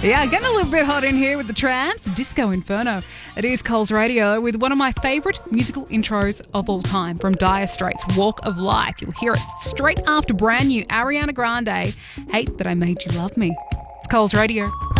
Yeah, getting a little bit hot in here with the Tramps, Disco Inferno. It is Coles Radio with one of my favourite musical intros of all time from Dire Straits' Walk of Life. You'll hear it straight after brand new Ariana Grande, Hate That I Made You Love Me. It's Coles Radio.